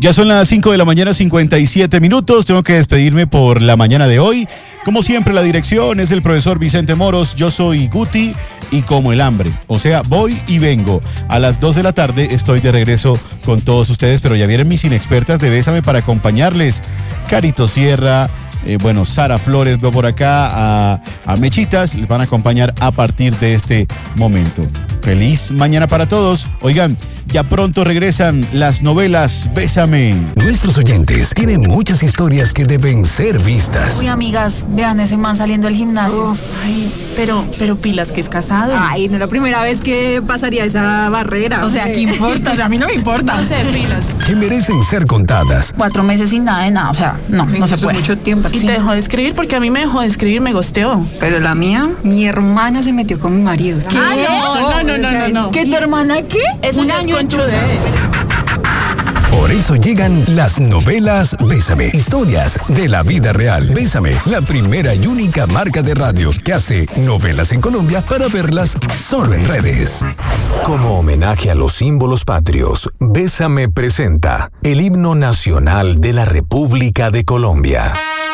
Ya son las 5 de la mañana, 57 minutos. Tengo que despedirme por la mañana de hoy. Como siempre, la dirección es del profesor Vicente Moros. Yo soy Guti y como el hambre. O sea, voy y vengo. A las 2 de la tarde estoy de regreso con todos ustedes, pero ya vienen mis inexpertas de Bésame para acompañarles. Carito Sierra, Sara Flores, veo por acá a Mechitas. Les van a acompañar a partir de este momento. Feliz mañana para todos. Oigan, ya pronto regresan las novelas Bésame. Nuestros oyentes tienen muchas historias que deben ser vistas. Uy, amigas, vean ese man saliendo del gimnasio. Uf, ay, pero pilas que es casado. Ay, no es la primera vez que pasaría esa barrera. O sea, ¿qué importa? O sea, a mí no me importa. No sé, pilas. Que merecen ser contadas. 4 meses sin nada de nada, o sea, no se puede. Mucho tiempo. Y te dejó de escribir porque a mí me dejó de escribir, me gosteó. Pero la mía, mi hermana se metió con mi marido. ¿Qué? No. ¿Qué, tu hermana qué? Eso Un ya es año en conchudez. Por eso llegan las novelas Bésame. Historias de la vida real. Bésame, la primera y única marca de radio que hace novelas en Colombia para verlas solo en redes. Como homenaje a los símbolos patrios, Bésame presenta el himno nacional de la República de Colombia.